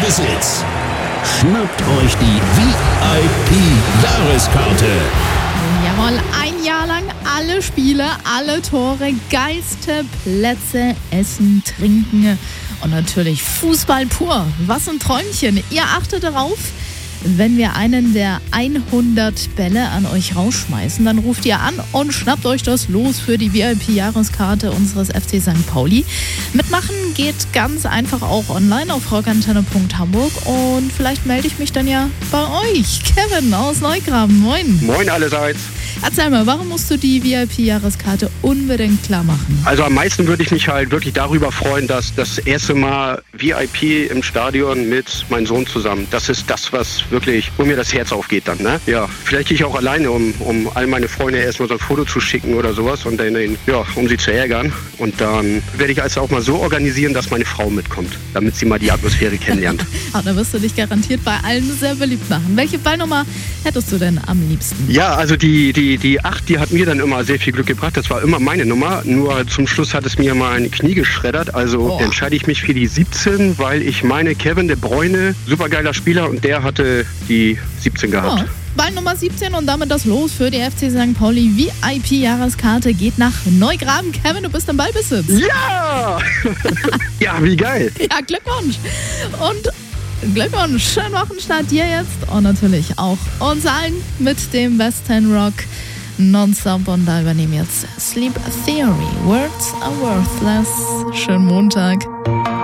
Ballbesitz. Schnappt euch die VIP-Jahreskarte. Jawohl, ein Jahr lang alle Spiele, alle Tore, geilste Plätze, Essen, Trinken und natürlich Fußball pur. Was ein Träumchen. Ihr achtet darauf, wenn wir einen der 100 Bälle an euch rausschmeißen, dann ruft ihr an und schnappt euch das Los für die VIP-Jahreskarte unseres FC St. Pauli. Mitmachen geht ganz einfach auch online auf rockantenne.hamburg und vielleicht melde ich mich dann ja bei euch. Kevin aus Neugraben, moin. Moin allerseits. Erzähl mal, warum musst du die VIP-Jahreskarte unbedingt klar machen? Also am meisten würde ich mich halt wirklich darüber freuen, dass das erste Mal VIP im Stadion mit meinem Sohn zusammen, das ist das, was wirklich, wo mir das Herz aufgeht dann, ne? Ja, vielleicht gehe ich auch alleine, um all meine Freunde erstmal so ein Foto zu schicken oder sowas und dann, um sie zu ärgern. Und dann werde ich also auch mal so organisieren, dass meine Frau mitkommt, damit sie mal die Atmosphäre kennenlernt. Da wirst du dich garantiert bei allen sehr beliebt machen. Welche Ballnummer hättest du denn am liebsten? Ja, also die 8, die hat mir dann immer sehr viel Glück gebracht. Das war immer meine Nummer. Nur zum Schluss hat es mir mal ein Knie geschreddert. Also entscheide ich mich für die 17, weil ich meine, Kevin De Bruyne, supergeiler Spieler, und der hatte die 17 gehabt. Oh. Ball Nummer 17 und damit das Los für die FC St. Pauli VIP-Jahreskarte geht nach Neugraben. Kevin, du bist im Ballbesitz. Ja! Ja, wie geil. Ja, Glückwunsch. Und Glückwunsch, schönen Wochenstart dir jetzt und natürlich auch uns allen mit dem Western Rock Nonstop. Und da übernehmen jetzt Sleep Theory. Words are worthless. Schönen Montag.